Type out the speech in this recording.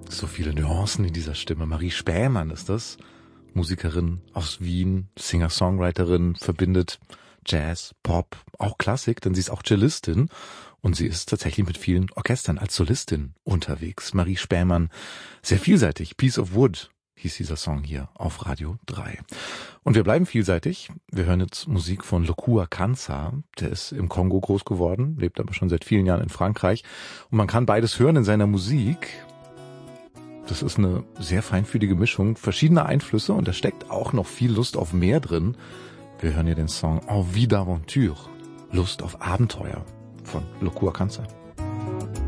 So viele Nuancen in dieser Stimme. Marie Spähmann ist das. Musikerin aus Wien, Singer-Songwriterin, verbindet Jazz, Pop, auch Klassik, denn sie ist auch Cellistin und sie ist tatsächlich mit vielen Orchestern als Solistin unterwegs. Marie Spähmann, sehr vielseitig. Piece of Wood hieß dieser Song hier auf Radio 3. Und wir bleiben vielseitig. Wir hören jetzt Musik von Lokua Kanza. Der ist im Kongo groß geworden, lebt aber schon seit vielen Jahren in Frankreich. Und man kann beides hören in seiner Musik. Das ist eine sehr feinfühlige Mischung verschiedener Einflüsse und da steckt auch noch viel Lust auf mehr drin. Wir hören hier den Song Envie d'aventure, Lust auf Abenteuer von Lokua Kanza.